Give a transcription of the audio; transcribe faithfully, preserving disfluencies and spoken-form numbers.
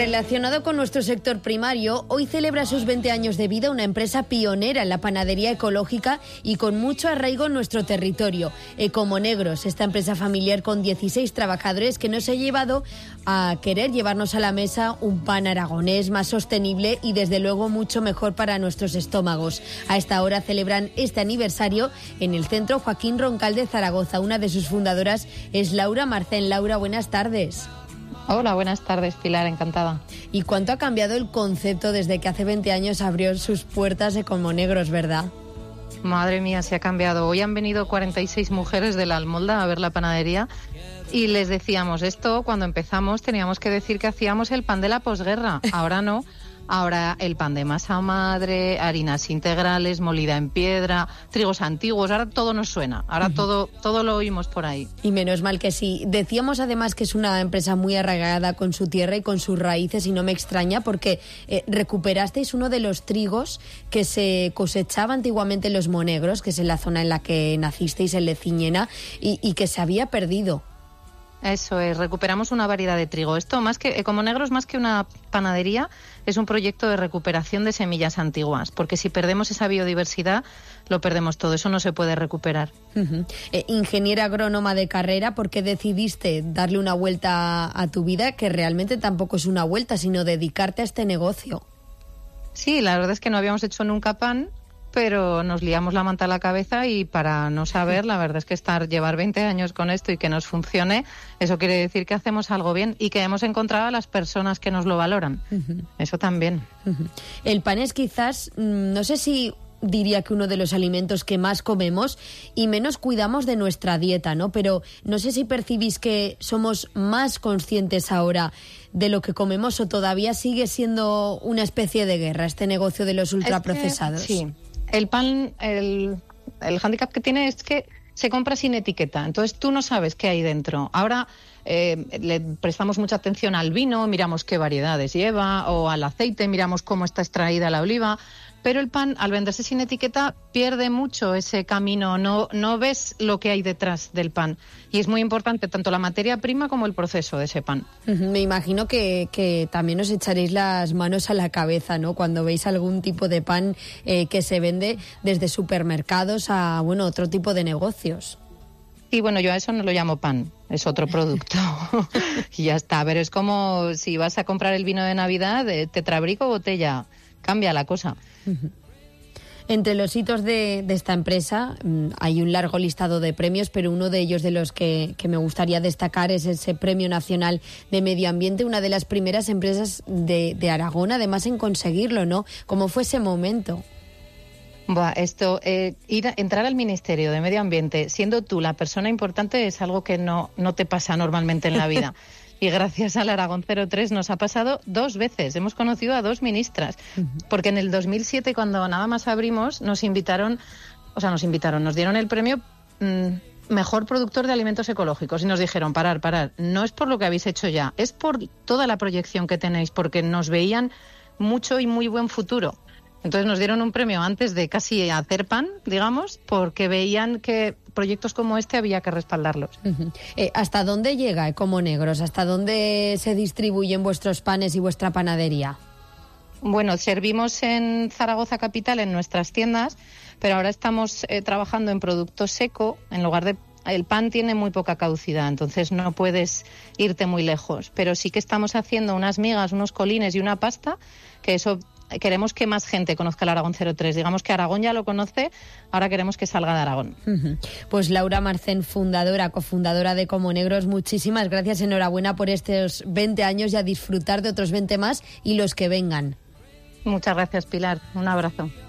relacionado con nuestro sector primario, hoy celebra sus veinte años de vida una empresa pionera en la panadería ecológica y con mucho arraigo en nuestro territorio. Ecomonegros, esta empresa familiar con dieciséis trabajadores que nos ha llevado a querer llevarnos a la mesa un pan aragonés más sostenible y desde luego mucho mejor para nuestros estómagos. A esta hora celebran este aniversario en el Centro Joaquín Roncal de Zaragoza. Una de sus fundadoras es Laura Marcén. Laura, buenas tardes. Hola, buenas tardes, Pilar, encantada. ¿Y cuánto ha cambiado el concepto desde que hace veinte años abrió sus puertas Ecomonegros, verdad? Madre mía, se ha cambiado. Hoy han venido cuarenta y seis mujeres de la Almolda a ver la panadería y les decíamos esto, cuando empezamos teníamos que decir que hacíamos el pan de la posguerra, ahora no. Ahora el pan de masa madre, harinas integrales, molida en piedra, trigos antiguos, ahora todo nos suena, ahora uh-huh. todo todo lo oímos por ahí. Y menos mal que sí. Decíamos además que es una empresa muy arraigada con su tierra y con sus raíces y no me extraña porque eh, recuperasteis uno de los trigos que se cosechaba antiguamente en los Monegros, que es en la zona en la que nacisteis, en Leciñena, y, y que se había perdido. Eso es, recuperamos una variedad de trigo. Esto, más que Ecomonegros, más que una panadería, es un proyecto de recuperación de semillas antiguas, porque si perdemos esa biodiversidad, lo perdemos todo, eso no se puede recuperar. Uh-huh. Eh, ingeniera agrónoma de carrera, ¿por qué decidiste darle una vuelta a tu vida, que realmente tampoco es una vuelta, sino dedicarte a este negocio? Sí, la verdad es que no habíamos hecho nunca pan, pero nos liamos la manta a la cabeza y para no saber, la verdad es que estar llevar veinte años con esto y que nos funcione, eso quiere decir que hacemos algo bien y que hemos encontrado a las personas que nos lo valoran. Uh-huh. Eso también. Uh-huh. El pan es quizás, no sé si diría que uno de los alimentos que más comemos y menos cuidamos de nuestra dieta, ¿no? Pero no sé si percibís que somos más conscientes ahora de lo que comemos o todavía sigue siendo una especie de guerra este negocio de los ultraprocesados. Es que, sí. El pan, el, el hándicap que tiene es que se compra sin etiqueta, entonces tú no sabes qué hay dentro. Ahora eh, le prestamos mucha atención al vino, miramos qué variedades lleva, o al aceite, miramos cómo está extraída la oliva, pero el pan, al venderse sin etiqueta, pierde mucho ese camino, no, no ves lo que hay detrás del pan. Y es muy importante tanto la materia prima como el proceso de ese pan. Me imagino que, que también os echaréis las manos a la cabeza, ¿no? Cuando veis algún tipo de pan eh, que se vende desde supermercados a, bueno, otro tipo de negocios. Y bueno, yo a eso no lo llamo pan, es otro producto. Y ya está, pero es como si vas a comprar el vino de Navidad, de tetrabrico o botella, cambia la cosa. Uh-huh. Entre los hitos de, de esta empresa mmm, hay un largo listado de premios, pero uno de ellos de los que, que me gustaría destacar es ese Premio Nacional de Medio Ambiente, una de las primeras empresas de, de Aragón, además en conseguirlo, ¿no? ¿Cómo fue ese momento? Buah, esto, eh, ir a, entrar al Ministerio de Medio Ambiente siendo tú la persona importante es algo que no, no te pasa normalmente en la vida. Y gracias al Aragón cero tres nos ha pasado dos veces. Hemos conocido a dos ministras. Porque en el dos mil siete, cuando nada más abrimos, nos invitaron, o sea, nos invitaron, nos dieron el premio mmm, Mejor Productor de Alimentos Ecológicos. Y nos dijeron, parar, parar, no es por lo que habéis hecho ya, es por toda la proyección que tenéis, porque nos veían mucho y muy buen futuro. Entonces nos dieron un premio antes de casi hacer pan, digamos, porque veían que proyectos como este había que respaldarlos. Uh-huh. Eh, ¿Hasta dónde llega Ecomonegros? ¿Hasta dónde se distribuyen vuestros panes y vuestra panadería? Bueno, servimos en Zaragoza capital en nuestras tiendas, pero ahora estamos eh, trabajando en producto seco. En lugar de el pan tiene muy poca caducidad, entonces no puedes irte muy lejos. Pero sí que estamos haciendo unas migas, unos colines y una pasta, que eso queremos que más gente conozca el Aragón cero tres. Digamos que Aragón ya lo conoce, ahora queremos que salga de Aragón. Uh-huh. Pues Laura Marcén, fundadora, cofundadora de Ecomonegros, muchísimas gracias, enhorabuena por estos veinte años y a disfrutar de otros veinte más y los que vengan. Muchas gracias, Pilar. Un abrazo.